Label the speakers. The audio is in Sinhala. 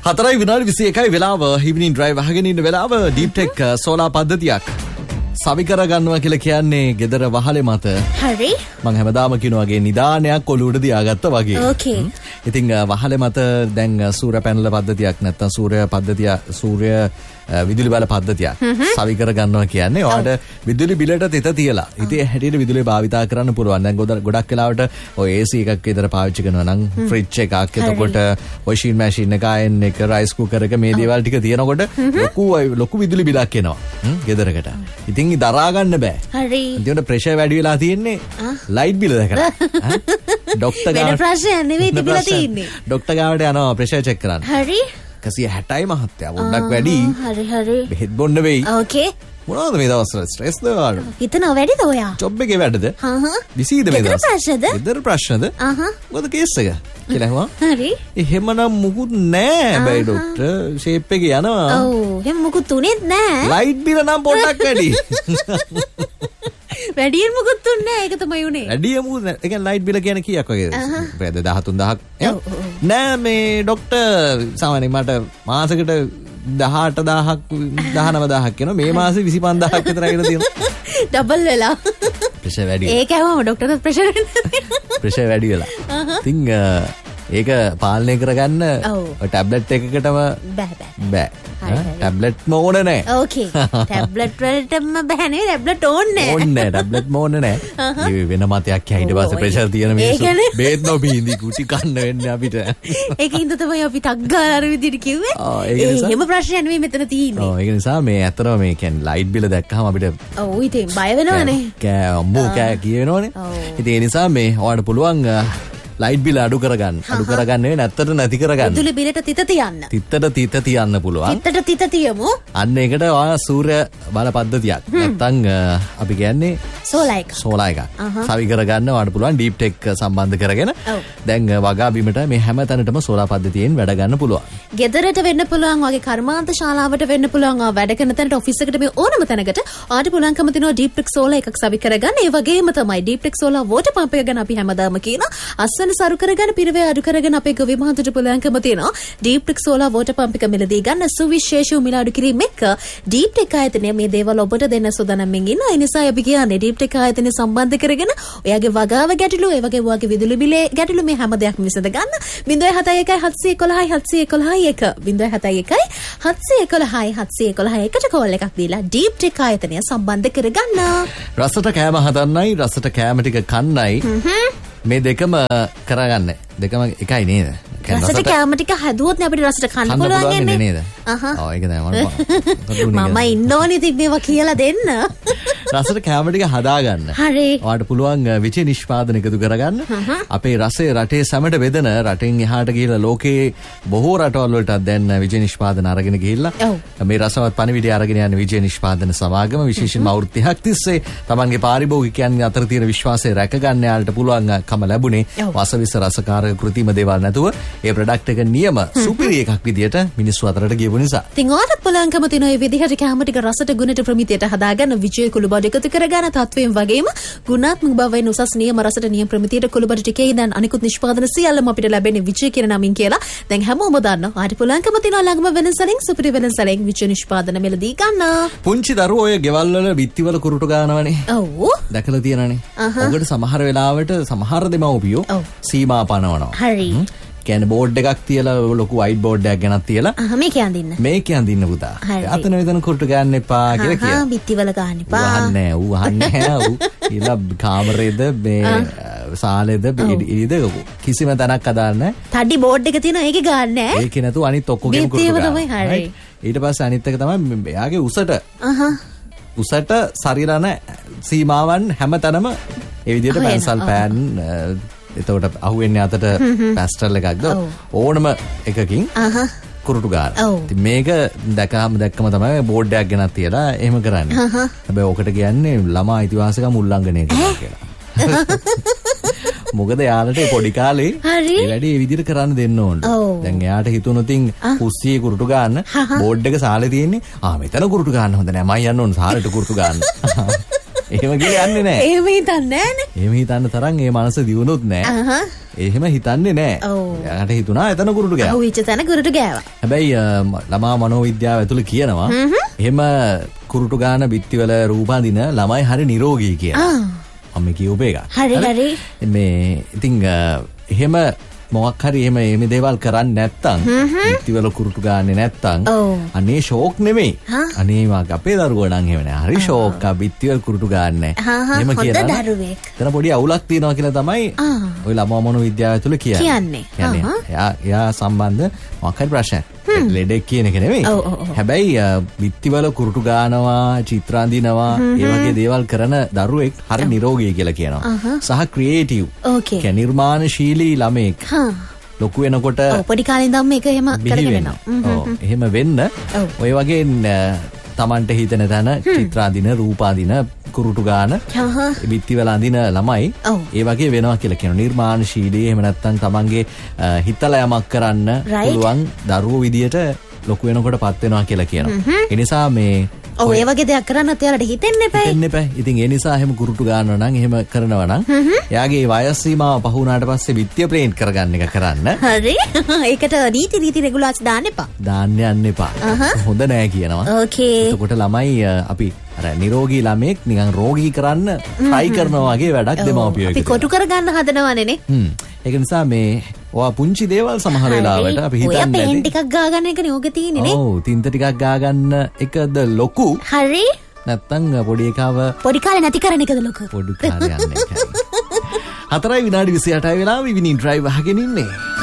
Speaker 1: 4 විනාඩි 21යි වෙලාව. ඉවනින් ඩ්‍රයිව් අහගෙන ඉන්න වෙලාව. ඩීප් ටෙක් සෝලාර් පද්ධතියක් සවි කර ගන්නවා කියලා කියන්නේ ගෙදර වහලේ මත.
Speaker 2: හරි.
Speaker 1: මම හැමදාම කියන වගේ නිදානයක් ඔලුවට දියාගත්තා වගේ.
Speaker 2: ඕකේ.
Speaker 1: ඉතින් වහලේ මත දැන් සූර්ය පැනල පද්ධතියක් නැත්තම් සූර්ය විදුලි බල පද්ධතියක් සවි කර ගන්නවා කියන්නේ ඔයාලට විදුලි බිලට තිත තියලා ඉතින් හැටියට විදුලිය භාවිතා කරන්න පුළුවන්. දැන් ගොඩක් වෙලාවට ඔය AC එකක් විතර පාවිච්චි කරනවා නම් ෆ්‍රිජ් එකක් එතකොට වොෂින් මැෂින් එක අයන් එක රයිස් කුකර් එක මේ දේවල් ටික තියෙනකොට ලොකු විදුලි බිලක් එනවා ගෙදරකට. ඉතින් දරා ගන්න බෑ.
Speaker 2: හරි.
Speaker 1: ඉතින් ප්‍රෙෂර් වැඩි වෙලා තියෙන්නේ ලයිට් බිල දැකලා. ඩොක්ටර් ගාවට
Speaker 2: වෙන ප්‍රශ්නයක් නෙවෙයි තිබිලා තියෙන්නේ.
Speaker 1: ඩොක්ටර් ගාවට යනවා ප්‍රෙෂර් චෙක් කරන්න.
Speaker 2: හරි.
Speaker 1: 160යි මහත්තයා පොඩ්ඩක් වැඩි.
Speaker 2: හරි.
Speaker 1: බෙහෙත් බොන්න වෙයි.
Speaker 2: ඕකේ.
Speaker 1: මොනවද මේ දවස්වල ස්ට්‍රෙස් ද ඔයාලට?
Speaker 2: හිතනවා වැඩිද ඔයා?
Speaker 1: ජොබ් එකේ වැඩද? විසීද මේ දවස්? ගෙදර ප්‍රශ්නද? මොකද කේස් එක? කියලා හුවා.
Speaker 2: හරි.
Speaker 1: එහෙමනම් මුකුත් නෑ බයි ඩොක්ටර්. ෂේප් එකේ යනවා.
Speaker 2: ඔව්. එහෙම මුකුත් උනේත් නෑ.
Speaker 1: ලයිට් බිල නම් පොඩ්ඩක් වැඩි.
Speaker 2: වැඩියෙන් මුකුත් තුන්නේ නෑ. ඒක තමයි උනේ.
Speaker 1: වැඩියෙන් මුකුත් නෑ. ඒ කියන්නේ ලයිට් බිල කියන්නේ කීයක් වගේද? 13000ක්. නෑ මේ ඩොක්ටර් සාමාන්‍යයෙන් මට මාසෙකට 18000ක් 19000ක් වෙනවා. මේ මාසේ 25000ක් විතර ඇවිල්ලා තියෙනවා.
Speaker 2: ඩබල් වෙලා.
Speaker 1: ප්‍රෙෂර් වැඩි.
Speaker 2: ඒක හැමෝම ඩොක්ටර්ට ප්‍රෙෂර්
Speaker 1: වැඩි වෙලා. ඉතින් ඒක පාලනය කරගන්න ටැබ්ලට් එකකටම බෑ. ටැබ්ලට් මෝන නෑ.
Speaker 2: ඕකේ. ටැබ්ලට් වලටම බෑ නේ. ටැබ්ලට් ඕනේ නෑ.
Speaker 1: ඕනේ නෑ. ටැබ්ලට් මෝන නෑ. ඒ වෙන මතයක් ඊට පස්සේ ප්‍රෙෂර් තියෙන මිනිස්සු බේත් නොබීඳි කුටි කන්න වෙන්නේ අපිට.
Speaker 2: ඒකින්ද තමයි අපි ටක් ගාලා අර විදිහට කිව්වේ. එහෙම ප්‍රශ්නයක් නෙවෙයි මෙතන තියෙන්නේ.
Speaker 1: ඒක නිසා මේ ඇත්තටම මේ කියන්නේ ලයිට් බිල දැක්කම අපිට
Speaker 2: ඔව් ඉතින් බය වෙනවනේ.
Speaker 1: කෑ කියනවනේ. ඉතින් ඒ නිසා මේ ඔයාලට පුළුවන් ලයිට් බිල අඩු කරගන්න. අඩු කරගන්න නෙවෙයි නැත්තට නැති කරගන්න.
Speaker 2: විදුලි බිලට තිත තියන්න.
Speaker 1: තිතට තිත තියන්න පුළුවන්.
Speaker 2: තිතට තිත තියමු.
Speaker 1: අන්න ඒකට ඔයා සූර්ය බල පද්ධතියක්. නැත්තම් අපි කියන්නේ සෝලාර් එකක්. සවි කරගන්න ඔයාලට පුළුවන් ඩීප් ටෙක් සම්බන්ධ කරගෙන දැන් වගා බිමට මේ හැම තැනටම සෝලාර් පද්ධතියෙන් වැඩ ගන්න පුළුවන්.
Speaker 2: ගෙදරට වෙන්න පුළුවන්, වගේ කර්මාන්ත ශාලාවට වෙන්න පුළුවන්, වැඩ කරන තැනට ඔෆිස් එකට මේ ඕනම තැනකට ඔයාලට පුළුවන්කම තියෙනවා ඩීප් ටෙක් සෝලාර් එකක් සවි කරගන්න. ඒ වගේම තමයි deep tech solar water pump එක ගැන අපි හැමදාම කියනවා. සරු කරගෙන පිරවේ අඩු කරගෙන අපේ ගොවි මහතුට පුළුවන්කම තියෙනවා deep tech solar water pump එක මිලදී ගන්න සුවිශේෂී මිල අඩු කිරීම එක්ක ඩීප් ටෙක් ආයතනය මේ දේවල් ඔබට දෙන්න සූදානම් ඉන්නවා. ඒ නිසා අපි කියන්නේ ඩීප් ටෙක් ආයතනය සම්බන්ධ කරගෙන ඔයාගේ වගාව ගැටලු, ඒ වගේ ඔයාගේ විදුලි බිලේ ගැටලු මේ හැම දෙයක්ම විසඳ ගන්න 071 711 711 071 711 711 එකට කෝල් එකක් දීලා ඩීප් ටෙක් ආයතනය සම්බන්ධ කරගන්න.
Speaker 1: රසට කෑම හදන්නයි රසට කෑම ටික කන්නයි මේ දෙකම කරගන්න. දෙකම එකයි නේද?
Speaker 2: රසට කෑම ටික හැදුවොත් නේ අපිට රසට කන්න පුළුවන් නේද?
Speaker 1: ඔව් ඒක තමයි
Speaker 2: මම ඉන්නෝනේ ඉතින් මේවා කියලා දෙන්න.
Speaker 1: රසට කෑම ටික හදාගන්න.
Speaker 2: හරි.
Speaker 1: ඔයාලට පුළුවන් විජේ නිෂ්පාදන එකතු කරගන්න. අපේ රසය රටේ සැමට බෙදෙන, රටෙන් එහාට ගිහිල්ලා ලෝකේ බොහෝ රටවල් වලට දැන් විජේ නිෂ්පාදන අරගෙන ගිහිල්ලා මේ රසවත් පණිවිඩය අරගෙන යන විජේ නිෂ්පාදන සමාගම විශේෂයෙන්ම අවුරුදු 30ක් තිස්සේ තමන්ගේ පාරිභෝගිකයන් අතර තියෙන විශ්වාසය රැකගන්න යාලට පුළුවන්කම ලැබුණේ වසවිස රසකාරක කෘතිම දේවල් නැතුව ඒ ප්‍රොඩක්ට් එක නියම සුපිරි එකක් විදියට මිනිස්සු අතරට ගියපු නිසා.
Speaker 2: ඉතින් ඔයාලට පුළුවන්කම තියෙන මේ විදිහට කැම ටික රසට ගුණට ප්‍රමිතියට හදාගන්න විජේ කුළු බඩ එකතු කරගන්න තත්වයෙන් වගේම ගුණාත්මක බවෙන් උසස් නියම රසට නියම ප්‍රමිතියට කුළු බඩ ටිකේ ඉඳන් අනිකුත් නිෂ්පාදන සියල්ලම අපිට ලැබෙන්නේ විජේ කියන නමින් කියලා. දැන් හැමෝම දන්නවා. ඔයාලට පුළුවන්කම තියෙන ළඟම වෙනසලින් සුපිරි වෙනසලින් විජේ නිෂ්පාදන මෙලදී ගන්න. පුංචි
Speaker 1: දරුවෝ ඔය ගෙවල් වල බිත්තිවල කුරුටු ගන්නවනේ.
Speaker 2: ඔව්.
Speaker 1: දැකලා තියෙනනේ. ඔකට සමහර වෙලාවට සමහර දෙමව්පියෝ සීමා පනවනවා.
Speaker 2: හරි.
Speaker 1: කියන්නේ බෝඩ් එකක් තියලා ලොකු වයිට් බෝඩ් එකක් ගෙනත් තියලා
Speaker 2: මේක යන්දින්න.
Speaker 1: මේක යන්දින්න පුතා. අතන මෙතන කුරුටු ගන්න එපා කියලා කියනවා.
Speaker 2: බිත්තිවල ගන්න එපා.
Speaker 1: වහන්නේ ඌ ඊළා කාමරේද මේ සාලේද ඉරිද කිසිම තැනක් අදාළ නැහැ.
Speaker 2: තඩි බෝඩ් එක තියෙනවා ඒකේ ගන්න නැහැ.
Speaker 1: ඒකේ නැතුව අනිත් ඔක්කොගෙම කුරුටු ගන්නවා. ඊට පස්සේ අනිත් එක තමයි එයාගේ උසට සරිලන සීමාවන් හැමතැනම ඒ විදිහට පැන්සල් පෑන් එතකොට අහුවෙන්නේ අතට පැස්ටල් එකක්ද ඕනම එකකින් කුරුටු ගාන. ඉතින් මේක දැක්කම තමයි බෝඩ් එකක් ගෙනත් තියලා එහෙම කරන්නේ. හැබැයි ඕකට කියන්නේ ළමා අයිතිවාසිකම් උල්ලංඝනය කරනවා කියලා. මොකද යාලට පොඩි කාලේ ඒ වැඩේ ඒ විදිහට කරන්න දෙන්න ඕන. දැන් එයාට හිතුනොතින් කුස්සියේ කුරුටු ගන්න බෝඩ් එක සාලේ තියෙන්නේ. මෙතන කුරුටු ගන්න හොඳ නෑ. මම යන්න ඕන සාලේට කුරුටු ගන්න. එහෙම කියලා යන්නේ නැහැ.
Speaker 2: එහෙම හිතන්නේ නැහනේ.
Speaker 1: එහෙම හිතන්න තරම් ඒ මනස දියුණුත් නැහැ. එහෙම හිතන්නේ නැහැ. එයාට හිතුණා එතන කුරුටු ගෑවා.
Speaker 2: ඔව් ඉච්ච තැන කුරුටු ගෑවා.
Speaker 1: හැබැයි ළමා මනෝවිද්‍යාව ඇතුළේ කියනවා එහෙම කුරුටු ගාන බිත්තිවල රූප අඳින ළමයි හරි නිරෝගී කියලා. මම කියූපේ එක.
Speaker 2: හරි.
Speaker 1: මේ ඉතින් එහෙම මොකක් හරි එහෙම දේවල් කරන්නේ නැත්තම් බිත්තිවල කුරුටු ගාන්නේ නැත්තම් අනේ ෂෝක් නෙමෙයි. අනේ අපේ දරුවෝ නම් එහෙම නෑ. හරි ෂෝක් බිත්තිවල කුරුටු ගාන්නේ. එහෙම කියලා. හොඳ දරුවෙක්. එතන පොඩි අවුලක් තියෙනවා කියලා තමයි ඔය ළමා මනෝවිද්‍යාව ඇතුළේ කියන්නේ. එයා සම්බන්ධ මොකක් හරි ප්‍රශ්නයක්. ලෙඩෙක් කියන එක නෙමෙයි. හැබැයි බිත්තිවල කුරුටු ගානවා, චිත්‍ර අඳිනවා, ඒ වගේ දේවල් කරන දරුවෙක් හරි නිරෝගී කියලා කියනවා. සහ ක්‍රියේටිව්. කියන්නේ නිර්මාණශීලී ළමෙක්. ලොකු වෙනකොට
Speaker 2: පොඩි කාලේ ඉඳන්ම මේක එහෙම කරගෙන යනවා.
Speaker 1: එහෙම වෙන්න ඔය වගේ තමන්ට හිතෙන තැන චිත්‍ර අඳින, රූප අඳින, කුරුටු ගාන, බිත්තිවල අඳින ළමයි ඒ වගේ වෙනවා කියලා කියනවා. නිර්මාණශීලී එහෙම නැත්නම් තමන්ගේ හිතලා යමක් කරන්න පුළුවන් දරුවෝ විදියට ලොකු වෙනකොට පත් වෙනවා කියලා කියනවා. ඒ නිසා මේ
Speaker 2: ඔව් ඒ වගේ දෙයක් කරන්නත් එයාලට හිතෙන්න එපා.
Speaker 1: ඉතින් ඒ නිසා එහෙම කුරුටු ගන්නවා නම් එහෙම කරනවා නම් එයාගේ වයස් සීමාව පහ වුණාට පස්සේ විත්‍ය ප්ලේන් කරගන්න එක කරන්න.
Speaker 2: හරි. ඒකට නීති රෙගුලාසි දාන්න එපා.
Speaker 1: දාන්න යන්න එපා. හොඳ නෑ කියනවා.
Speaker 2: ඕකේ.
Speaker 1: එතකොට ළමයි අපි අර නිරෝගී ළමෙක් නිකන් රෝගී කරන්න try කරනවා වගේ වැඩක් දෙමව්පියෝ
Speaker 2: අපි කොටු කරගන්න හදනවනේ නේ.
Speaker 1: ඒක නිසා මේ ඔයා පුංචි දේවල් සමහර වෙලාවට අපි හිතන්නේ
Speaker 2: නැති. ඔය පේන් ටිකක් ගා ගන්න එකනේ ඕක තියෙන්නේ නේ.
Speaker 1: ඔව් තින්ත ටිකක් ගා ගන්න එකද ලොකු.
Speaker 2: හරි.
Speaker 1: නැත්තම් පොඩි එකව
Speaker 2: පොඩි කාලේ නැති කරන එකද ලොකු.
Speaker 1: පොඩි කාලේ යන්නේ. 4:28 වෙලාව ඉවිනින් ඩ්‍රයිව් අහගෙන ඉන්නේ.